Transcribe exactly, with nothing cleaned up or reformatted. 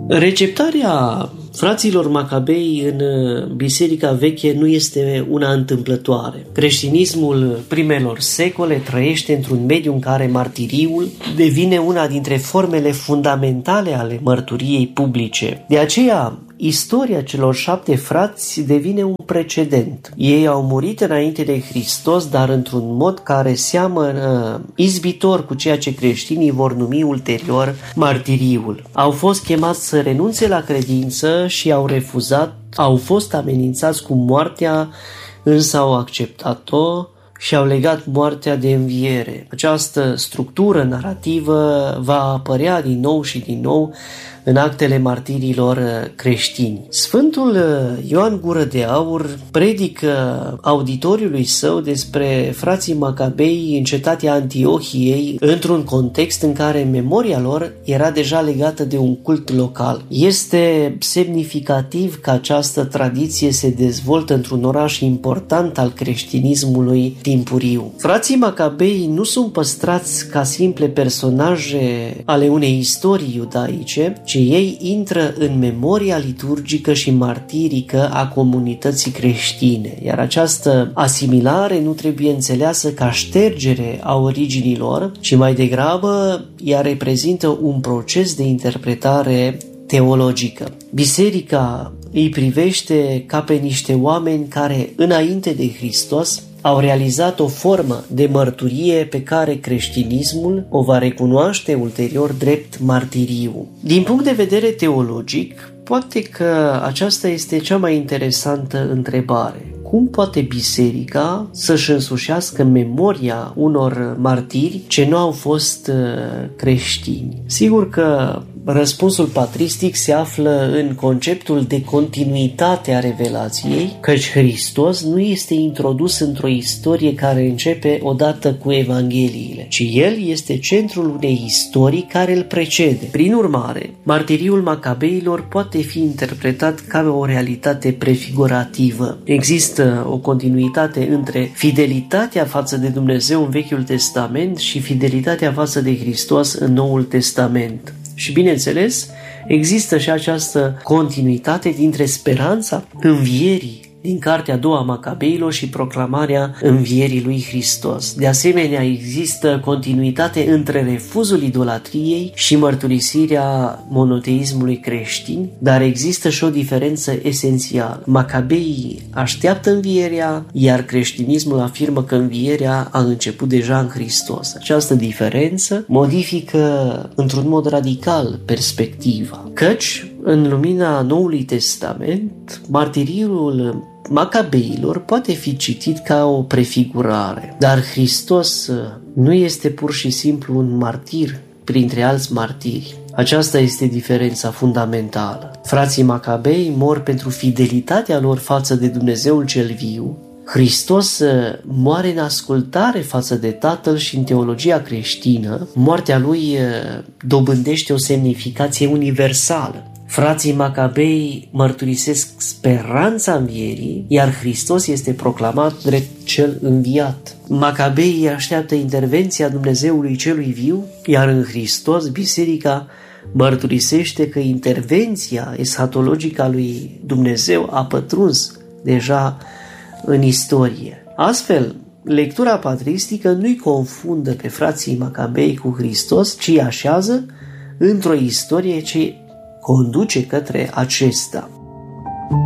Receptarea fraților Macabei în Biserica Veche nu este una întâmplătoare. Creștinismul primelor secole trăiește într-un mediu în care martiriul devine una dintre formele fundamentale ale mărturiei publice. De aceea, istoria celor șapte frați devine un precedent. Ei au murit înainte de Hristos, dar într-un mod care seamănă izbitor cu ceea ce creștinii vor numi ulterior martiriul. Au fost chemați să renunțe la credință și au refuzat, au fost amenințați cu moartea, însă au acceptat-o și au legat moartea de înviere. Această structură narrativă va apărea din nou și din nou în actele martirilor creștini. Sfântul Ioan Gură de Aur predică auditoriului său despre frații Macabei în cetatea Antiohiei într-un context în care memoria lor era deja legată de un cult local. Este semnificativ că această tradiție se dezvoltă într-un oraș important al creștinismului timpuriu. Frații Macabei nu sunt păstrați ca simple personaje ale unei istorii iudaice, ci ei intră în memoria liturgică și martirică a comunității creștine, iar această asimilare nu trebuie înțeleasă ca ștergere a originilor, ci mai degrabă ea reprezintă un proces de interpretare teologică. Biserica îi privește ca pe niște oameni care, înainte de Hristos, au realizat o formă de mărturie pe care creștinismul o va recunoaște ulterior drept martiriu. Din punct de vedere teologic, poate că aceasta este cea mai interesantă întrebare. Cum poate biserica să-și însușească memoria unor martiri ce nu au fost creștini? Sigur că răspunsul patristic se află în conceptul de continuitate a revelației, căci Hristos nu este introdus într-o istorie care începe odată cu Evangheliile, ci El este centrul unei istorii care îl precede. Prin urmare, martiriul Macabeilor poate fi interpretat ca o realitate prefigurativă. Există o continuitate între fidelitatea față de Dumnezeu în Vechiul Testament și fidelitatea față de Hristos în Noul Testament. Și bineînțeles, există și această continuitate dintre speranța învierii din cartea a doua a Macabeilor și proclamarea învierii lui Hristos. De asemenea, există continuitate între refuzul idolatriei și mărturisirea monoteismului creștin, dar există și o diferență esențială. Macabeii așteaptă învierea, iar creștinismul afirmă că învierea a început deja în Hristos. Această diferență modifică într-un mod radical perspectiva, căci în lumina Noului Testament, martiriul Macabeilor poate fi citit ca o prefigurare, dar Hristos nu este pur și simplu un martir printre alți martiri. Aceasta este diferența fundamentală. Frații Macabei mor pentru fidelitatea lor față de Dumnezeul cel viu. Hristos moare în ascultare față de Tatăl și în teologia creștină, moartea lui dobândește o semnificație universală. Frații Macabei mărturisesc speranța învierii, iar Hristos este proclamat drept cel înviat. Macabeii așteaptă intervenția Dumnezeului celui viu, iar în Hristos biserica mărturisește că intervenția eschatologică a lui Dumnezeu a pătruns deja în istorie. Astfel, lectura patristică nu-i confundă pe frații Macabei cu Hristos, ci așează într-o istorie ce conduce către acesta.